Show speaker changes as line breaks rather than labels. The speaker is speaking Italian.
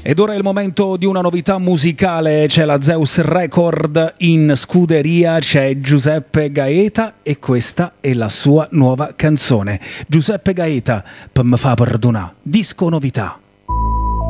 Ed ora è il momento di una novità musicale, c'è la Zeus Record in scuderia, c'è Giuseppe Gaeta e questa è la sua nuova canzone. Giuseppe Gaeta, per me fa perdonare, disco novità.